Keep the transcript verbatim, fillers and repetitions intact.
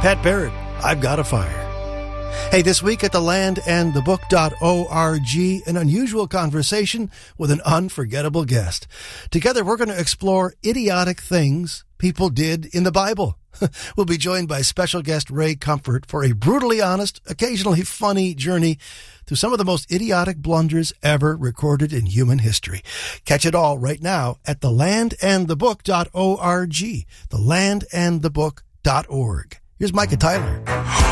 Pat Barrett, I've Got a Fire. Hey, this week at the land and the book dot org, an unusual conversation with an unforgettable guest. Together, we're going to explore idiotic things people did in the Bible. We'll be joined by special guest Ray Comfort for a brutally honest, occasionally funny journey through some of the most idiotic blunders ever recorded in human history. Catch it all right now at the land and the book dot org, the land and the book dot org. Here's Micah Tyler.